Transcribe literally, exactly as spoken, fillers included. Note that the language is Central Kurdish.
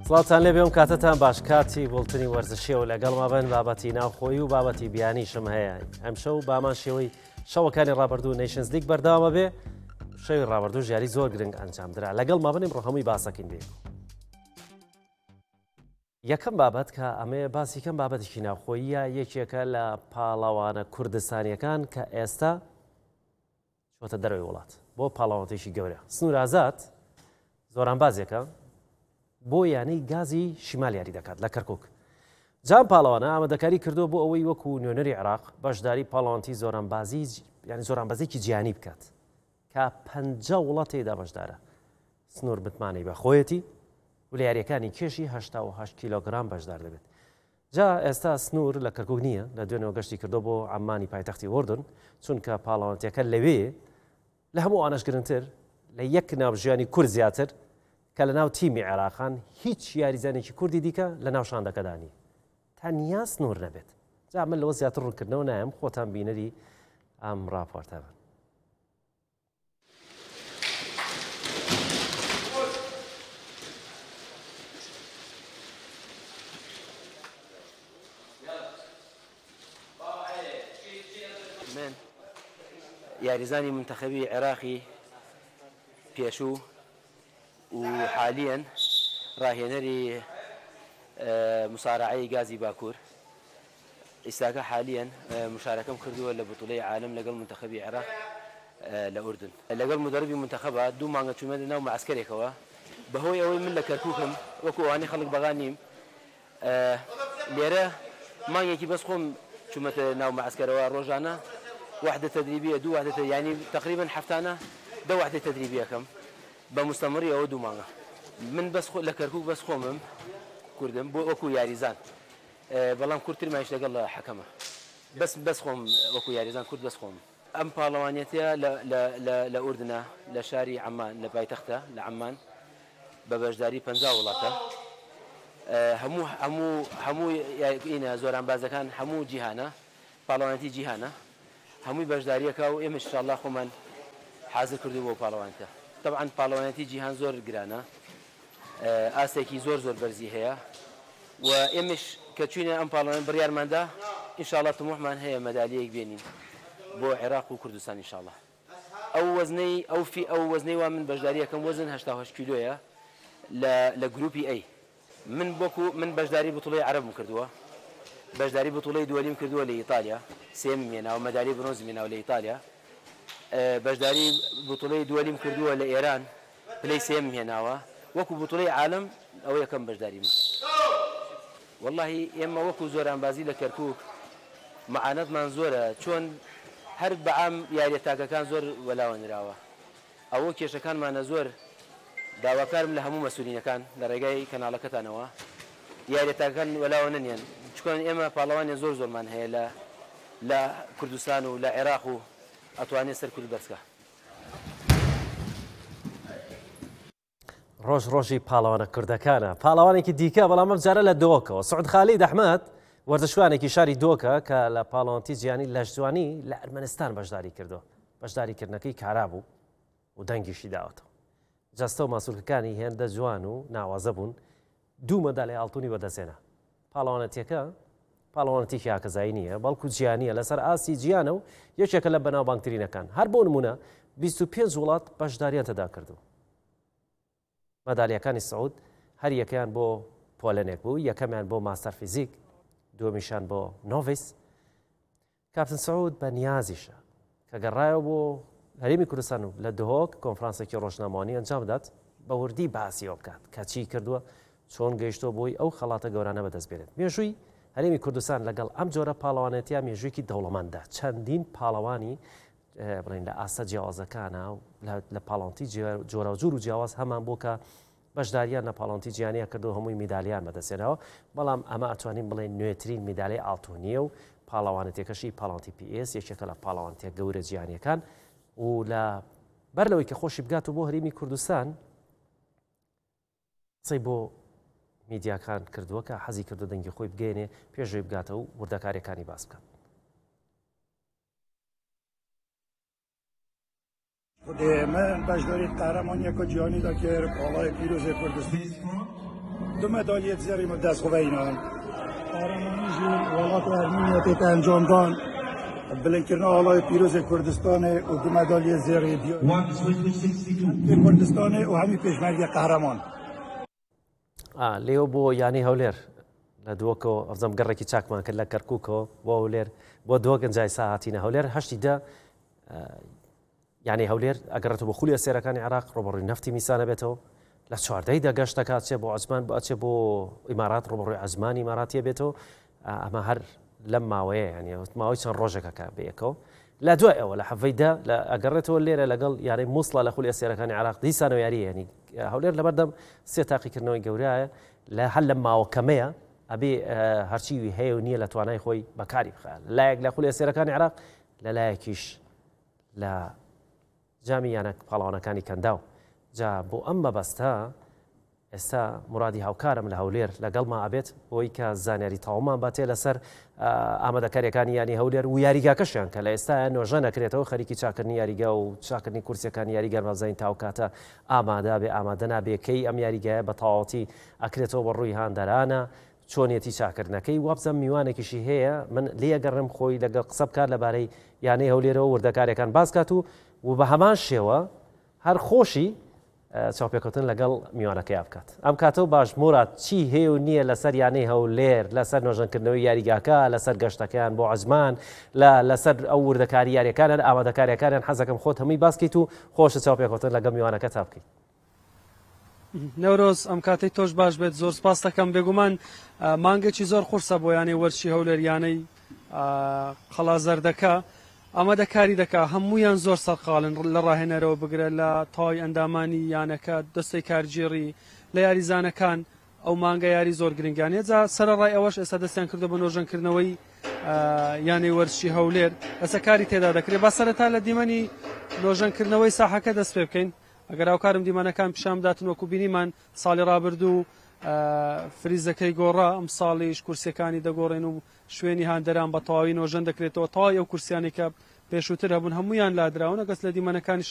سڵاوتان لێ بێم کاتتان باش کاتی وڵتنی وەرزشیەوە لەگەڵما بن بابەتی ناوخۆیی و بابەتی بیانیشم هەیە ئەمشەو بامان شێوەی شەوەکانی ڕابردوو نەیشنز لیگ بەرداوامە بێ شەوی ڕابردوو ژیاری زۆر گرنگ ئەنجامدرا لەگەڵ ما بنیم ڕۆ هەمووی باسەکەین بێ یەکەم بابەت کە ئەمێ باسیکەم بابەتێکی ناوخۆییە یەکێکە لە پاڵەوانە کوردستانیەکان کە ئێستا چۆتە دەرەوەی وڵات بۆ پاڵەوانێکی گەورە سنوور ئازاد زۆران بازێکە بۆ یانەی گازی شیمال یاری دەکات لە کەرکووک جام پاڵەوانە ئامادەکاری کردو بۆ ئەوەی وەکو نوێنەری عێراق بەشداری پاڵەوانتی زۆرانبازی یانی زۆرانبازێکی جیهانی بکات کە پەنجا وڵات تێدا بەشدارە سنوور بتمانەی بە خۆیەتی و لە یاریەکانی کێشی هەشتا و هەشت کیلۆگرام بەشدار دەبێت جا ئێستا سنوور لە کەرکووک نییە لە دوێنەوە گەشتی کردو بۆ عەمانی پایتەختی وردن چونکە پاڵەوانتیەکە لەوێ لە هەموو ئانەش گرنگتر لە یەک ناوژیانی کورد زیاتر کە لە ناو تیمی عێراقان هیچ یاریزانێکی کوردی دیکە لە ناو شاندەکەدانی تەنیا سنوور نەبێت جا من لەوە زیاتر ڕوونکردنەوە نایم خۆتان بینەری ئەم راپۆرتە بن من یاریزانی منتخبی عێراقی پێشوو وحاليا راهێنەری مسارعەی گازی باکوور ئێستاکە حاليا مشارەکەم کردووە لە بطولەی عالم لەگەڵ منتخبی عێراق لە ئوردن لەگەڵ مدربی منتخبە دوو مانگە چوومە ناو معسکەرێکەوە بەهۆی ئەوەی من لە کەرکووکم وەکو ئەوانەی خەڵک بەغانیم لێرە مانگێکی بەس خۆم چوومەتە ناو معسکەرەوە ڕۆژانە وحدە تدریبیە دوو وحدە یعنی تقریبا هەفتانە دە وحدە تدریبیەکەم بمستمری ئەوە دوو مانگە من بەس لە کەرکووک بەس خۆمم کوردم بۆ وەکو یاریزان بەڵام کورتترمایش لەگەڵ لە حەکەمە بەس بەس خۆم وەکو یاریزان کورد بەس خۆم ئەم پاڵەوانێتە لە ئوردنە لە شاری عەمان لە پایتەختە لە عەمان بە بەشداری پەنجا وڵاتە هەموو هەموو هەموو ئینە زۆرانبازەکان هەموو جیهانە پاڵەوانێتی جیهانە هەمووی بەشداریەکە و ئێمە ئینشاءالله خۆمان حازر کردو بۆ پاڵەوانتە طبعا پاڵەوانێتی جیهان زۆر گرانە ئاستێکی زۆر زۆر بەرزی هەیە و ئێمەش کە چوینە ئەم پاڵەوان بڕیارماندا ئینشاءالله تموحمان هەیە مەدالیەیەک بێنین بۆ عێراق و کوردستان ئینشاءالله ئەو وەزنەی ئەو فی ئەو وەزنەی وا من بەشداریەکەم وەزن هەشتا و هەشت کیلۆیە لە گروپی ئەی من بۆکو من بەشداری بطولەی عەرەبم کردووە بەشداری بطولەی دووەلیم کردووە لە ئیتالیا سێمم هێناوە مەدالیای برۆنزم هێناوە لە ئیتالیا بەشداری بطولەی دووەلیم کردووە لە ئێران پلەی سێمم هێناوە وەکو بطولەی عالم ئەوە یەکەم بەشداریمە وەڵڵاهی ئێمە وەکو زۆرانبازی لە کەرکووک مەعانەتمان زۆرە چۆن هەر بەعام یاریە تاکەکان زۆر وەلاوەنراوە ئەوە کێشەکانمانە زۆر داواکارم لە هەموو مەسئولینەکان لە ڕێگای کەناڵەکەتانەوە یاریە تاکەکان وەلاوە نەنیان چکۆن ئێمە پاڵەوانی زۆر زۆرمان هەیە لە لە کوردستان و لە عێراق و ئەتوانێت سەر کورد بەرزکە ڕۆژ ڕۆژی پاڵەوانە کوردەکانە پاڵەوانێکی دیکە بەڵام ئەم جارە لە دۆکەوە سعود خالید ئەحمەد وەرزشوانێکی شاری دۆکە کە لە پاڵەوانتی جیهانی لەشجوانی لە ئەرمەنستان بەشداری کردو بەشداریکردنەکەی کارا بوو و دەنگیشی داوەتەوە جەستە و ماسوولەکانی هێندە جوان و ناوازە بوون دوو مەدالی ئاڵتوونی بەدەستێنا پاڵەوانەتیەکە پاڵەوانەتێکی ئاکەزایی نییە بەڵکو جیهانیە لەسەر ئاسی جیهانە و یەکێکە لە بەناوبانگترینەکان هەر بۆ نمونە بیست و پێنج وڵات بەشداریان تەدا کردو مەدالیەکانی سعود هەر یەکەیان بۆ پۆلەنێک بوو یەکەمیان بۆ ماستەر فیزیک دووەمیشان بۆ نۆڤیس کاپتن سعود بە نیازیشە کە گەڕایەوە بۆ هەرێمی کوردستان و لە دهۆک کۆنفرانسێکی ڕۆژنامەوانی ئەنجام بدات بە وردی باسیەوە بکات کە چی کردووە چۆن گەیشتۆ بۆی ئەو خەڵاتە گەورانە بەدەست بێنێت مێژووی هەرێمی کوردستان لەگەڵ ئەم جۆرە پاڵەوانێتیا مێژوویکی دەوڵەمەندە چەندین پاڵەوانی بڵین لە ئاستا جیاوازەکانە لە پاڵەوانتی جۆرە و جوور و جیاواز هەمان بۆ کە بەشداریان لە پاڵەوانتی جیهانیە کردو هەمووی میدالیان بەدەستێنەوە بەڵام ئەمە ئەتوانین بڵێن نوێترین میدالی ئاڵتوونیە و پاڵەوانێتێکەشی پاڵەوانتی پی ئێس یەکێکە لە پاڵەوانتیە گەورە جیهانیەکان و لە بەرلەوەی کە خۆشی بگات و بۆ هەرێمی کوردستان قسەی بۆ میدیاکان کردووە کە حەزی کردو دەنگی خۆی بگەێنێ پێشەوەی بگاتە و وردەکاریەکانی باس بکات من بەشداری قهرمانیەکە جیهانی دەکرد باڵای پیرۆزی کوردستان دو مدالیت زری دست خوبینان قهرمانیجی ولات ارمینیا تیت انجام دان بلنکرنا آلای پیروز کردستان و دو مدالیت زری دیار کردستان و همی پیشمرگ قهرمان آه لێو بۆ یانی هەولێر لە دووەکەوە ئەفزەم گەڕێکی چاکمان کرد لە کەرکووکەوە بۆ هەولێر بۆ دووە گەنجای ساهاتینە هەولێر هەشتی دا یانی هەولێر ئەگەڕێتەوە بۆ خولیە سێرەکانی عێراق ڕۆبەڕووی نەفتی میسانە بێتەوە لە چواردەی دەگەشت دەکات چێ بۆ عەجمان بەچێ بۆ ئیمارات ڕۆبەڕووی عەجمانی ئیماراتیە بێتەوە ئەمە هەر لەم ماوەیە یعنی ماوەی چەند ڕۆژێکەکە بەیەکەوە لە دوای ئەوە لە حەڤەیدا لە ئەگەڕێتەوە لێرە لەگەڵ یاری مووسڵە لە خولیە سێرەکانی عێراق دیسانەوە یاری ینی هەولێر لەبەردەم سێ تاقیکردنەوەی گەورەیە لە هەر لە ماوەکەمەیە ئەبێ هەرچی هەیە و نییە لە توانای خۆی بەکاری بخات لایەک لە خولیە سێرەکانی عێراق لە لایەکیش لە جامی یانە پاڵاوانەکانی کەنداو جا بۆ ئەم مەبەستە ئێستا مرادی هاوکارم لە هەولێر لەگەڵما ئەبێت بۆی کە زانیاری تاوامان باتێ لەسەر ئامادەکاریەکانی یانی هەولێر و یاریگاکەشیان کە لە ئێستا نۆژە نەکرێتەوە خەریکی چاکردنی یاریگا و چاکردنی کورسەکانی یاریگەر بەزین تاوکاتە ئامادا بێ ئامادە نابێکەی ئەم یاریگایە بە تەواوەتی ئەکرێتەوە بە ڕووی هاندەرانە چۆنیەتی چاکردنەکەی وابزەم میوانێکیشی هەیە من لێگەڕم خۆی لەگەڵ قسە بکات لەبارەی یانەی هەولێرەوە وردەکارەکان باسکات و و بە هەمان شێوە هەر خۆشی چاوپێکەوتن لەگەڵ میوانەکەی بکات ئەم کاتەوە باش مراد چی هەیە و نییە لەسەر یانەی هەولێر لەسەر نۆژەنکردنەوەی یاریگاکە لەسەر گەشتەکەیان بۆ عەجمان لە لەسەر ئەو وردەکاری یاریەکانیان ئامادەکاریەکانیان حەزەکەم خۆت هەمووی باسکەیت و خۆشە چاوپێکەوتن لەگەڵ میوانەکە تا بکەیت. نەورۆز ئەم کاتەی تۆش باش بێت زۆر سپاس دەکەم بێگومان مانگێکی زۆر قورسە بۆ یانەی وەرچی هەولێر یانەی قەڵازەردەکە ئامادەکاری دەکا هەمویان زۆر سەرقاڵن لە ڕاهێنەرەوە بگرە لە تاوای ئەندامانی یانەکە دەستەی کارگێڕی لە یاریزانەکان ئەو مانگە یاری زۆر گرنگیانێت جا سەرڕای ئەوەش ئێستا دەستیان کردو بە نۆژەنکردنەوەی یانەی وەرچی هەولێر ئەستا کاری تێدا دەکرێت با سەرەتا لە دیمەنی نۆژەنکردنەوەی ساحەکە دەست پێ بکەین ئەگەر هاوکارم دیمەنەکان پیشان بداتن وەکو بینیمان ساڵی ڕابردوو فریزەکەی گۆڕا ئەم ساڵیش کورسیەکانی دەگۆڕێن و شوێنی هاندەران بە تەواوی نۆژەن دەکرێتەوە تەواوی ئەو کورسیانی کە پێشووتر هەبوون هەمویان لادراون ئەگەس لە دیمەنەکانی